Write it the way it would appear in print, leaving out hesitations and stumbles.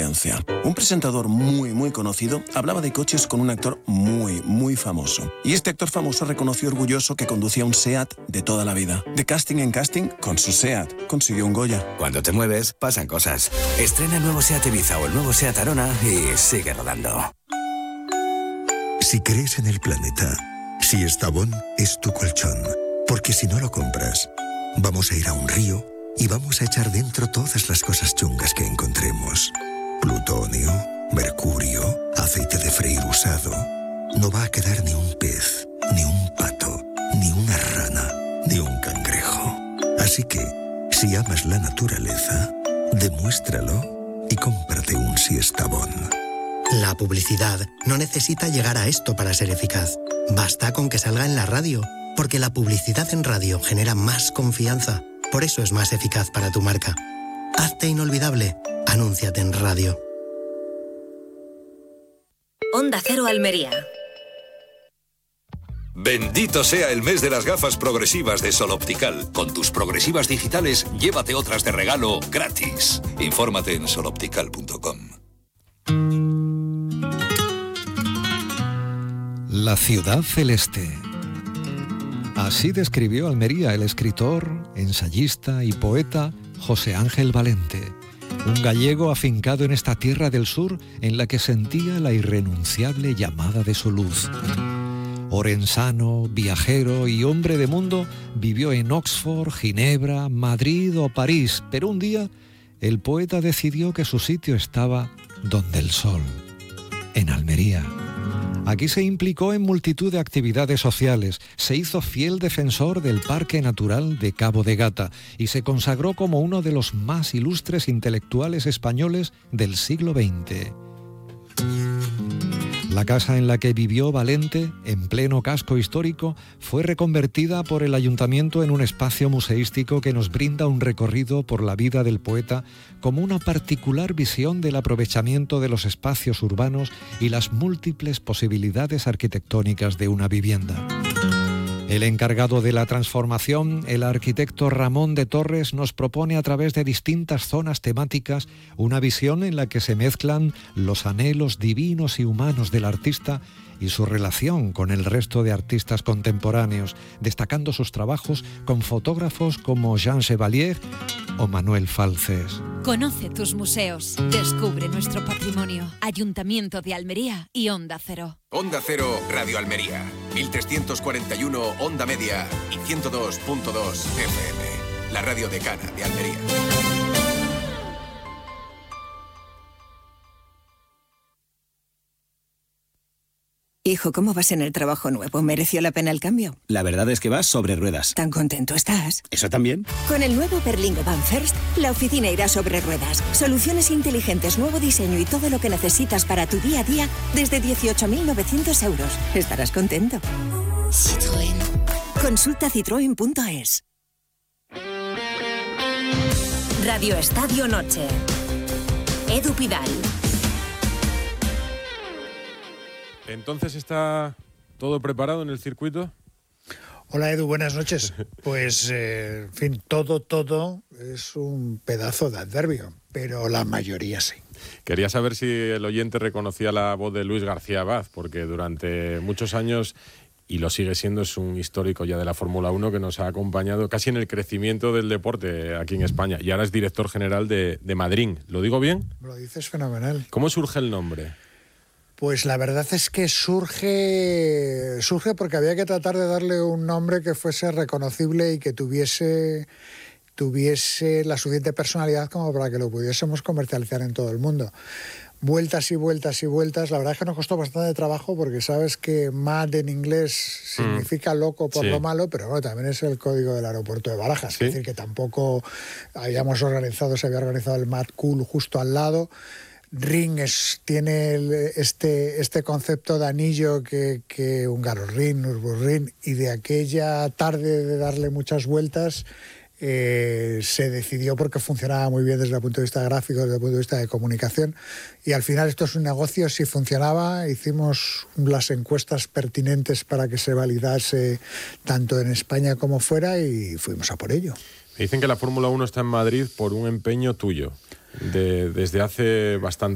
audiencia. Un presentador muy conocido hablaba de coches con un actor muy famoso. Y este actor famoso reconoció orgulloso que conducía un SEAT de toda la vida. De casting en casting, con su SEAT consiguió un Goya. Cuando te mueves, pasan cosas. Estrena el nuevo SEAT Ibiza o el nuevo SEAT Arona y sigue rodando. Si crees en el planeta, Siestabón es tu colchón. Porque si no lo compras, vamos a ir a un río y vamos a echar dentro todas las cosas chungas que encontremos. Plutonio, mercurio, aceite de freír usado. No va a quedar ni un pez, ni un pato, ni una rana, ni un cangrejo. Así que, si amas la naturaleza, demuéstralo y cómprate un Siestabón. La publicidad no necesita llegar a esto para ser eficaz. Basta con que salga en la radio, porque la publicidad en radio genera más confianza. Por eso es más eficaz para tu marca. Hazte inolvidable. Anúnciate en radio. Onda Cero Almería. Bendito sea el mes de las gafas progresivas de Sol Optical. Con tus progresivas digitales, llévate otras de regalo gratis. Infórmate en soloptical.com. La ciudad celeste. Así describió Almería el escritor, ensayista y poeta José Ángel Valente, un gallego afincado en esta tierra del sur en la que sentía la irrenunciable llamada de su luz. Orensano, viajero y hombre de mundo, vivió en Oxford, Ginebra, Madrid o París, pero un día el poeta decidió que su sitio estaba donde el sol, en Almería. Aquí se implicó en multitud de actividades sociales, se hizo fiel defensor del Parque Natural de Cabo de Gata y se consagró como uno de los más ilustres intelectuales españoles del siglo XX. La casa en la que vivió Valente, en pleno casco histórico, fue reconvertida por el ayuntamiento en un espacio museístico que nos brinda un recorrido por la vida del poeta como una particular visión del aprovechamiento de los espacios urbanos y las múltiples posibilidades arquitectónicas de una vivienda. El encargado de la transformación, el arquitecto Ramón de Torres, nos propone a través de distintas zonas temáticas una visión en la que se mezclan los anhelos divinos y humanos del artista y su relación con el resto de artistas contemporáneos, destacando sus trabajos con fotógrafos como Jean Chevalier o Manuel Falces. Conoce tus museos, descubre nuestro patrimonio. Ayuntamiento de Almería y Onda Cero. Onda Cero, Radio Almería, 1341 Onda Media y 102.2 FM, la radio decana de Almería. Hijo, ¿cómo vas en el trabajo nuevo? ¿Mereció la pena el cambio? La verdad es que vas sobre ruedas. ¿Tan contento estás? ¿Eso también? Con el nuevo Berlingo Van First, la oficina irá sobre ruedas. Soluciones inteligentes, nuevo diseño y todo lo que necesitas para tu día a día desde 18.900 euros. Estarás contento. Citroën. Consulta citroen.es. Radio Estadio Noche. Edu Pidal. Entonces, ¿está todo preparado en el circuito? Hola Edu, buenas noches. Pues, en fin, todo es un pedazo de adverbio, pero la mayoría sí. Quería saber si el oyente reconocía la voz de Luis García Abad, porque durante muchos años, y lo sigue siendo, es un histórico ya de la Fórmula 1 que nos ha acompañado casi en el crecimiento del deporte aquí en España, y ahora es director general de Madrid. ¿Lo digo bien? Lo dices fenomenal. ¿Cómo surge el nombre? Pues la verdad es que surge porque había que tratar de darle un nombre que fuese reconocible y que tuviese la suficiente personalidad como para que lo pudiésemos comercializar en todo el mundo. Vueltas y vueltas y vueltas. La verdad es que nos costó bastante trabajo porque sabes que mad en inglés significa loco por lo malo, pero bueno, también es el código del aeropuerto de Barajas. ¿Sí? Es decir, que tampoco se había organizado el Mad Cool justo al lado. Ring tiene este concepto de anillo que Hungaroring, Nürburgring, y de aquella tarde de darle muchas vueltas se decidió porque funcionaba muy bien desde el punto de vista gráfico, desde el punto de vista de comunicación, y al final esto es un negocio. Si funcionaba, hicimos las encuestas pertinentes para que se validase tanto en España como fuera y fuimos a por ello. Me dicen que la Fórmula 1 está en Madrid por un empeño tuyo desde hace bastante